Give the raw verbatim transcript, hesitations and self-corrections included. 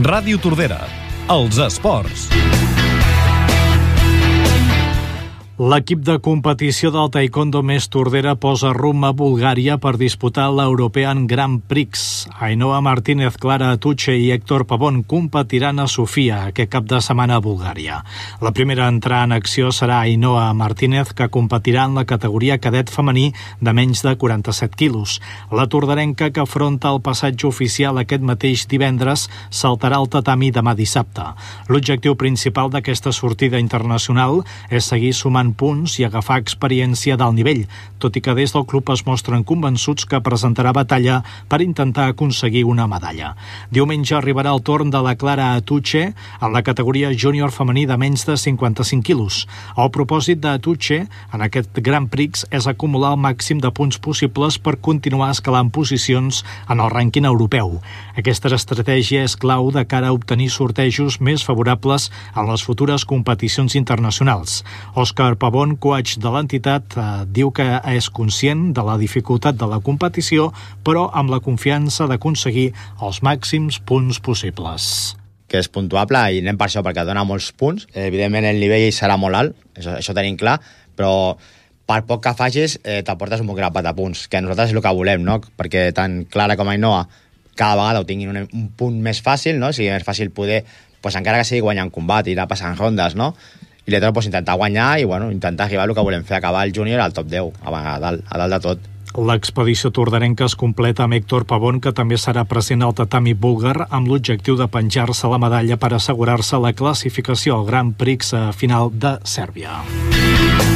Ràdio Tordera, els esports. L'equip de competició del taekwondo més Tordera posa rumb a Bulgària per disputar l'European Grand Prix. Ainhoa Martínez, Clara Atuche i Héctor Pavón competiran a Sofia aquest cap de setmana a Bulgària. La primera a entrar en acció serà Ainhoa Martínez, que competirà en la categoria cadet femení de menys de quaranta-set quilos. La torderenca, que afronta el passatge oficial aquest mateix divendres, saltarà al tatami demà dissabte. L'objectiu principal d'aquesta sortida internacional és seguir sumant punts i agafar experiència d'alt nivell, tot i que des del club es mostren convençuts que presentarà batalla per intentar aconseguir una medalla. Diumenge arribarà el torn de la Clara Atuche en la categoria júnior femení de menys de cinquanta-cinc quilos. El propòsit d'Atuche en aquest Grand Prix és acumular el màxim de punts possibles per continuar escalant posicions en el rànquing europeu. Aquesta estratègia és clau de cara a obtenir sortejos més favorables en les futures competicions internacionals. Òscar Pavón, coach de l'entitat, eh, diu que és conscient de la dificultat de la competició, però amb la confiança d'aconseguir els màxims punts possibles. Que és puntuable i anem per això, perquè dona molts punts. Evidentment el nivell serà molt alt, això, això tenim clar, però per poc que facis eh, t'aportes un bon grapat de punts, que nosaltres és el que volem, no? Perquè tant Clara com Ainhoa cada vegada ho tinguin un, un punt més fàcil, no? Sigui més fàcil poder, pues, encara que sigui guanyant combat, ir a passant rondes, no? I l'altre, pues, intentar guanyar i bueno, intentar arribar al que volem fer, acabar el júnior al top deu, a dalt, a dalt de tot. L'expedició torderenca es completa amb Héctor Pavón, que també serà present al tatami búlgar amb l'objectiu de penjar-se la medalla per assegurar-se la classificació al Grand Prix final de Sèrbia.